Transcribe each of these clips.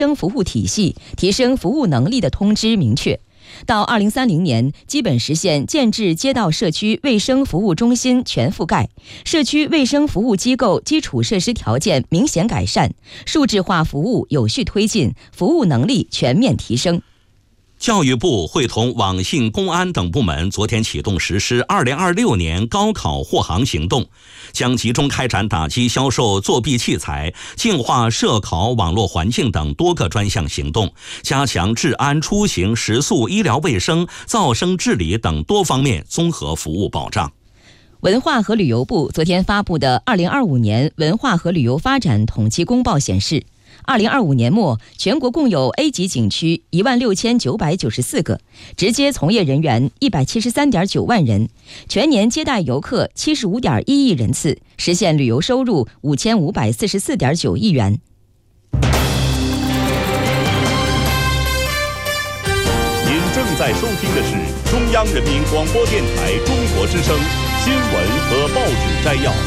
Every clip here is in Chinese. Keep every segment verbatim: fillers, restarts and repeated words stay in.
升服务体系、提升服务能力的通知明确，到二零三零年基本实现建制街道社区卫生服务中心全覆盖，社区卫生服务机构基础设施条件明显改善，数字化服务有序推进，服务能力全面提升。 教育部会同网信、公安等部门昨天启动实施二零二六年高考护航行动，将集中开展打击销售作弊器材、净化涉考网络环境等多个专项行动，加强治安、出行、食宿、医疗卫生、噪声治理等多方面综合服务保障。 文化和旅游部昨天发布的二零二五年文化和旅游发展统计公报显示，二零二五年末，全国共有 A 级景区一万六千九百九十四个，直接从业人员一百七十三点九万人，全年接待游客七十五点一亿人次，实现旅游收入五千五百四十四点九亿元。 您正在收听的是中央人民广播电台中国之声新闻和报纸摘要。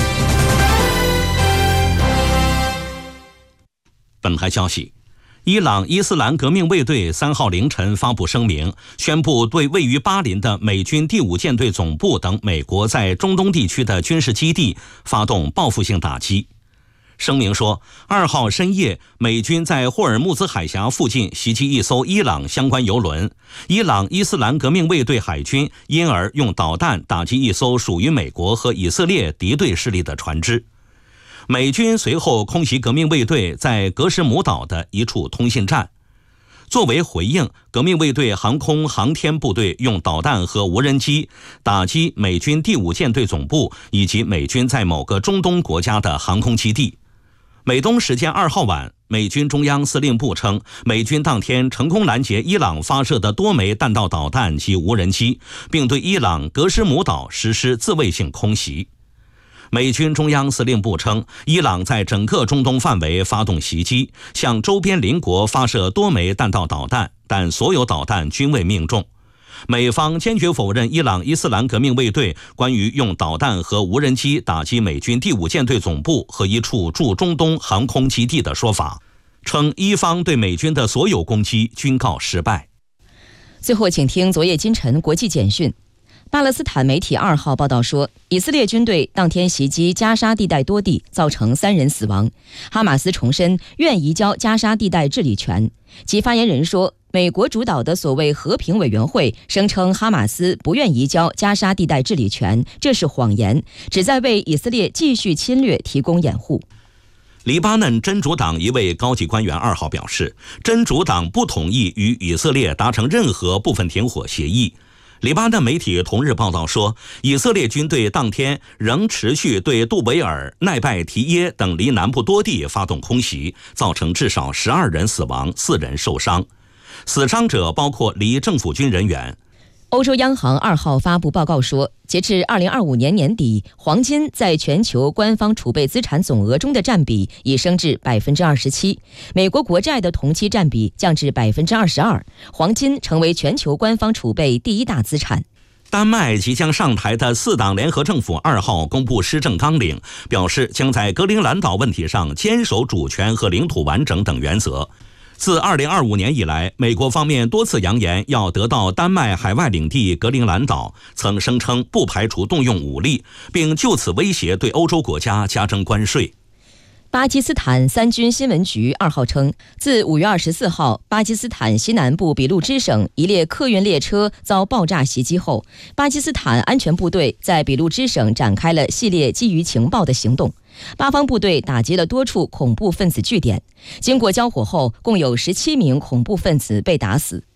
本台消息，伊朗伊斯兰革命卫队三号凌晨发布声明，宣布对位于巴林的美军第五舰队总部等美国在中东地区的军事基地发动报复性打击。声明说，二号深夜，美军在霍尔木兹海峡附近袭击一艘伊朗相关油轮，伊朗伊斯兰革命卫队海军因而用导弹打击一艘属于美国和以色列敌对势力的船只。美军随后空袭革命卫队在格什姆岛的一处通信站。作为回应，革命卫队航空航天部队用导弹和无人机打击美军第五舰队总部以及美军在某个中东国家的航空基地。美东时间二号晚，美军中央司令部称，美军当天成功拦截伊朗发射的多枚弹道导弹及无人机，并对伊朗格什姆岛实施自卫性空袭。美军中央司令部称，伊朗在整个中东范围发动袭击，向周边邻国发射多枚弹道导弹，但所有导弹均未命中。美方坚决否认伊朗伊斯兰革命卫队关于用导弹和无人机打击美军第五舰队总部和一处驻中东航空基地的说法，称伊方对美军的所有攻击均告失败。 最后，请听昨夜今晨国际简讯。巴勒斯坦媒体二号报道说，以色列军队当天袭击加沙地带多地，造成三人死亡。哈马斯重申愿移交加沙地带治理权。其发言人说，美国主导的所谓和平委员会声称哈马斯不愿移交加沙地带治理权，这是谎言，旨在为以色列继续侵略提供掩护。 黎巴嫩真主党一位高级官员二号表示，真主党不同意与以色列达成任何部分停火协议。黎巴嫩媒体同日报道说，以色列军队当天仍持续对杜维尔、奈拜提耶等离南部多地发动空袭，造成至少十二人死亡、四人受伤。死伤者包括离政府军人员。 欧洲央行二号发布报告说，截至二零二五年年底，黄金在全球官方储备资产总额中的占比已升至百分之二十七，美国国债的同期占比降至百分之二十二，黄金成为全球官方储备第一大资产。 丹麦即将上台的四党联合政府二号公布施政纲领，表示将在格陵兰岛问题上坚守主权和领土完整等原则。自二零二五年以来，美国方面多次扬言要得到丹麦海外领地格陵兰岛，曾声称不排除动用武力，并就此威胁对欧洲国家加征关税。 巴基斯坦三军新闻局二号称，自五月二十四号巴基斯坦西南部俾路支省一列客运列车遭爆炸袭击后，巴基斯坦安全部队在俾路支省展开了系列基于情报的行动。巴方部队打击了多处恐怖分子据点，经过交火后，共有十七名恐怖分子被打死。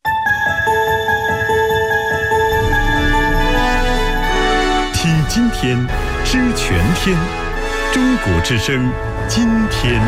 听今天，知全天，中国之声，今天。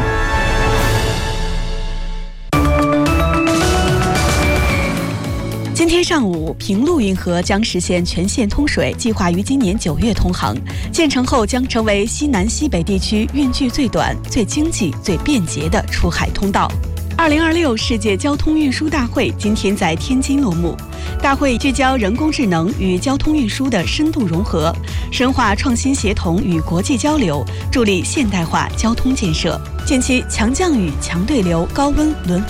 今天上午，平陆运河将实现全线通水，计划于今年九月通航。建成后将成为西南西北地区运距最短、最经济、最便捷的出海通道。 二零二六世界交通运输大会今天在天津落幕。大会聚焦人工智能与交通运输的深度融合，深化创新协同与国际交流，助力现代化交通建设。近期强降雨、强对流、高温轮